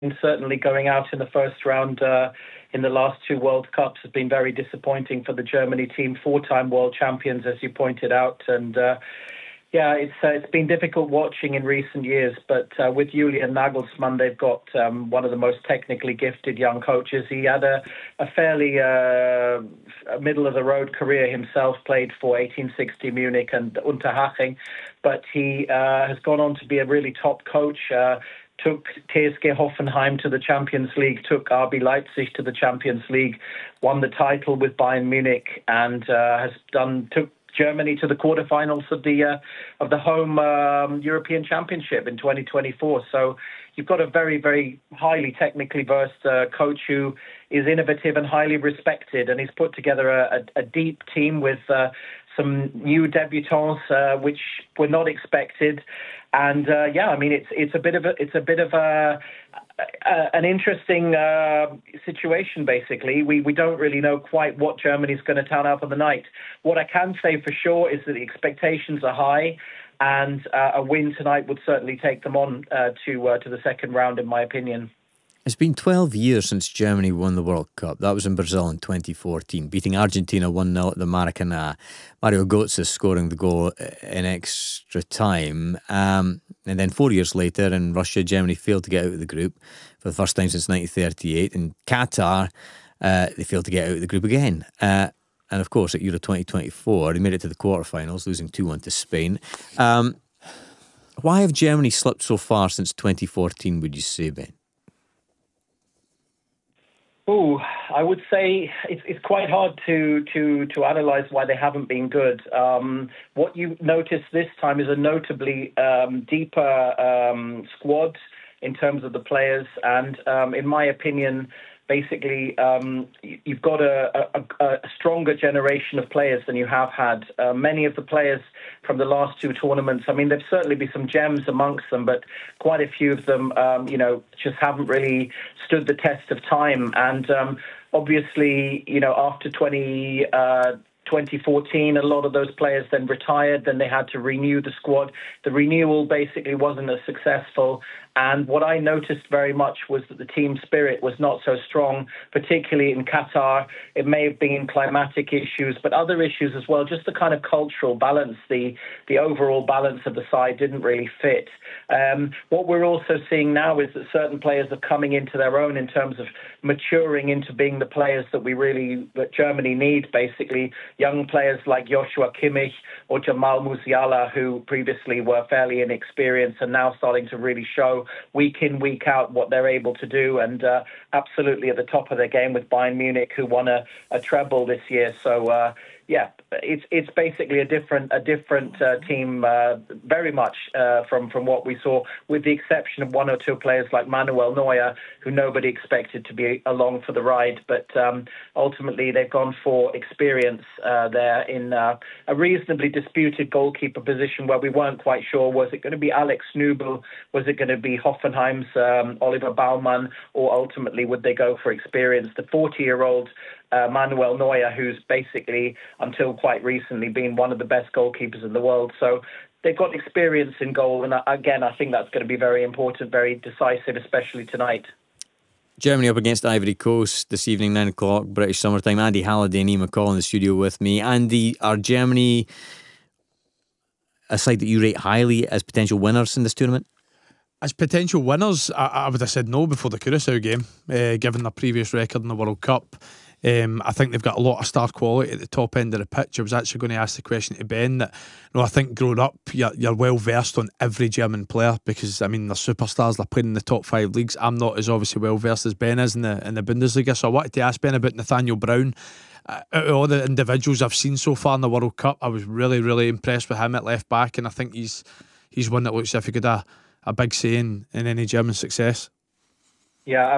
certainly going out in the first round in the last two World Cups has been very disappointing for the Germany team, four-time world champions, as you pointed out. And it's been difficult watching in recent years, but with Julian Nagelsmann, they've got one of the most technically gifted young coaches. He had a fairly middle-of-the-road career himself, played for 1860 Munich and Unterhaching, but he has gone on to be a really top coach, took TSG Hoffenheim to the Champions League, took RB Leipzig to the Champions League, won the title with Bayern Munich, and took Germany to the quarterfinals of the home European Championship in 2024. So you've got a very, very highly technically versed coach who is innovative and highly respected, and he's put together a deep team with some new debutants, which were not expected. And it's a bit of an interesting situation. Basically, we don't really know quite what Germany's going to turn up on the night. What I can say for sure is that the expectations are high, and a win tonight would certainly take them on to the second round, in my opinion. It's been 12 years since Germany won the World Cup. That was in Brazil in 2014, beating Argentina 1-0 at the Maracanã. Mario Götze scoring the goal in extra time. And then 4 years later in Russia, Germany failed to get out of the group for the first time since 1938. In Qatar, they failed to get out of the group again. And of course, at Euro 2024, they made it to the quarterfinals, losing 2-1 to Spain. Why have Germany slipped so far since 2014, would you say, Ben? I would say it's quite hard to analyse why they haven't been good. What you notice this time is a notably deeper squad in terms of the players, and in my opinion, basically, you've got a stronger generation of players than you have had. Many of the players from the last two tournaments, I mean, there've certainly been some gems amongst them, but quite a few of them, just haven't really stood the test of time. And obviously, after 2014, a lot of those players then retired. Then they had to renew the squad. The renewal basically wasn't as successful. And what I noticed very much was that the team spirit was not so strong, particularly in Qatar. It may have been climatic issues, but other issues as well. Just the kind of cultural balance, the overall balance of the side didn't really fit. What we're also seeing now is that certain players are coming into their own in terms of maturing into being the players that Germany need, basically. Young players like Joshua Kimmich or Jamal Musiala, who previously were fairly inexperienced and now starting to really show week in, week out what they're able to do, and absolutely at the top of their game with Bayern Munich, who won a treble this year. So it's basically a different team, very much from what we saw, with the exception of one or two players like Manuel Neuer, who nobody expected to be along for the ride. But ultimately, they've gone for experience there in a reasonably disputed goalkeeper position where we weren't quite sure, was it going to be Alex Nübel, was it going to be Hoffenheim's Oliver Baumann, or ultimately would they go for experience? The 40-year-old Manuel Neuer, who's basically, until quite recently, been one of the best goalkeepers in the world. So they've got experience in goal, and again, I think that's going to be very important, very decisive, especially tonight. Germany up against Ivory Coast this evening, 9 o'clock, British summertime. Andy Halliday and Ian McCall in the studio with me. Andy, are Germany a side that you rate highly as potential winners in this tournament? As potential winners, I would have said no before the Curacao game, given their previous record in the World Cup. I think they've got a lot of star quality at the top end of the pitch. I was actually going to ask the question to Ben that, I think growing up, you're well versed on every German player, because I mean they're superstars, they're playing in the top 5 leagues. I'm not as obviously well versed as Ben is in the Bundesliga, so I wanted to ask Ben about Nathaniel Brown. Out of all the individuals I've seen so far in the World Cup, I was really, really impressed with him at left back, and I think he's one that looks as if he could have a big say in any German success. Yeah,